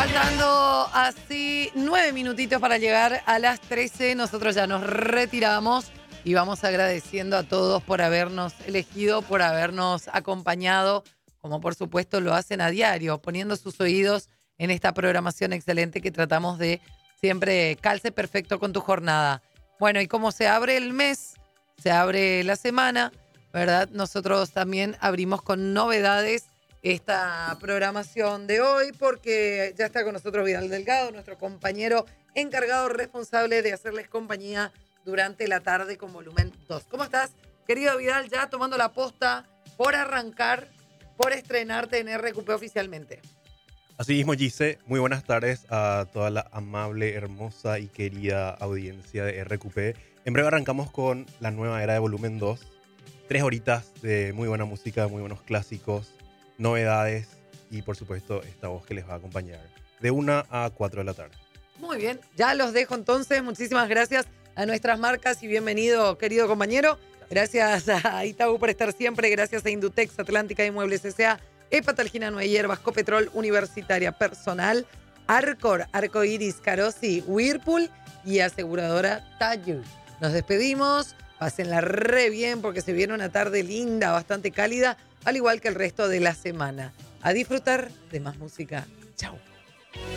Faltando así 9 minutitos para llegar a las 13, nosotros ya nos retiramos y vamos agradeciendo a todos por habernos elegido, por habernos acompañado, como por supuesto lo hacen a diario, poniendo sus oídos en esta programación excelente que tratamos de siempre calce perfecto con tu jornada. Bueno, y como se abre el mes, se abre la semana, ¿verdad? Nosotros también abrimos con novedades esta programación de hoy porque ya está con nosotros Vidal Delgado, nuestro compañero encargado responsable de hacerles compañía durante la tarde con volumen 2. ¿Cómo estás, querido Vidal? Ya tomando la posta por arrancar, por estrenarte en RQP oficialmente. Así mismo, Gise, muy buenas tardes a toda la amable, hermosa y querida audiencia de RQP. En breve arrancamos con la nueva era de volumen 2. 3 horitas de muy buena música, muy buenos clásicos, novedades y por supuesto esta voz que les va a acompañar de 1 a 4 de la tarde. Muy bien, ya los dejo entonces. Muchísimas gracias a nuestras marcas y bienvenido, querido compañero. Gracias a Itaú por estar siempre, gracias a Indutex, Atlántica Inmuebles S.A., Epatalgina Nueva Hierbas, Copetrol Universitaria Personal, Arcor, Arcoiris, Carosi, Whirlpool y aseguradora Tayu. Nos despedimos, pásenla re bien porque se viene una tarde linda, bastante cálida, al igual que el resto de la semana. A disfrutar de más música. Chau.